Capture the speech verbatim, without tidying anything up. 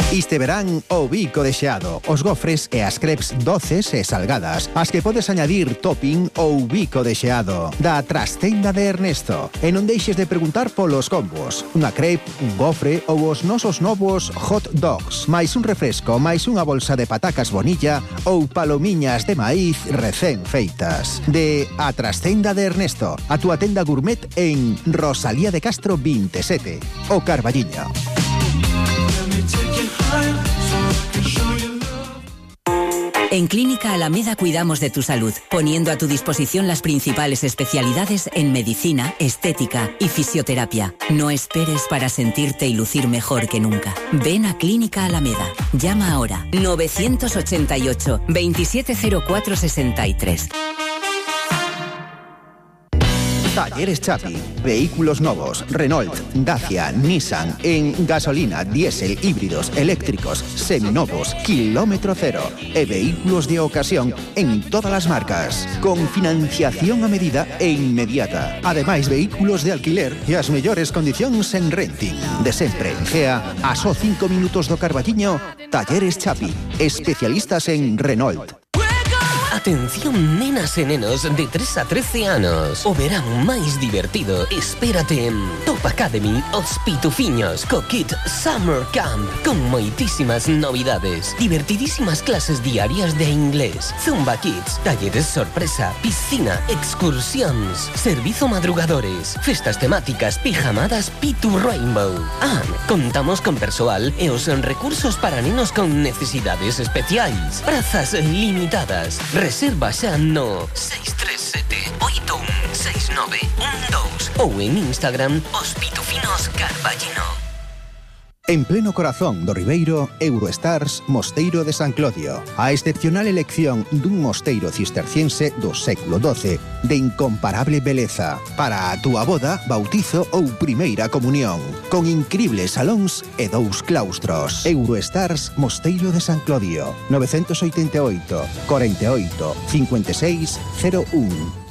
Este verán o bico de xeado, os gofres e as crepes doces e salgadas, as que podes añadir topping ou bico de xeado, da Trastenda de Ernesto. E non deixes de preguntar polos combos, unha crepe, un gofre ou os nosos novos hot dogs, máis un refresco, máis unha bolsa de patacas bonilla ou palomiñas de maíz recén feitas. De A Trastenda de Ernesto, a túa tenda gourmet en Rosalía de Castro veintisiete, o Carballiño. En Clínica Alameda cuidamos de tu salud, poniendo a tu disposición las principales especialidades en medicina, estética y fisioterapia. No esperes para sentirte y lucir mejor que nunca. Ven a Clínica Alameda. Llama ahora nueve ochenta y ocho, veintisiete cero cuatro sesenta y tres. Talleres Chapi, vehículos novos, Renault, Dacia, Nissan, en gasolina, diésel, híbridos, eléctricos, seminovos, kilómetro cero e vehículos de ocasión en todas las marcas, con financiación a medida e inmediata. Ademais, vehículos de alquiler e as mellores condicións en renting. De sempre en Gea, a só cinco minutos do Carballiño, Talleres Chapi, especialistas en Renault. Atención, nenas e nenos de tres a trece anos. O verán máis divertido espérate en Top Academy Os Pitufiños co Kit Summer Camp, con moitísimas novidades, divertidísimas clases diarias de inglés, Zumba Kids, talleres sorpresa, piscina, excursións, servizo madrugadores, festas temáticas, pijamadas Pitu Rainbow. Ah, contamos con persoal e os recursos para nenos con necesidades especiais. Prazas limitadas. Reserva xa no seis tres sete, oito un seis nove un dos ou en Instagram Os Pitufinos Carballino. En pleno corazón do Ribeiro, Eurostars Mosteiro de San Clodio. A excepcional elección dun mosteiro cisterciense do século doce de incomparable beleza para a túa boda, bautizo ou primeira comunión, con incribles salóns e dous claustros. Eurostars Mosteiro de San Clodio, nove oito oito, cuarenta y ocho, cincuenta y seis cero uno.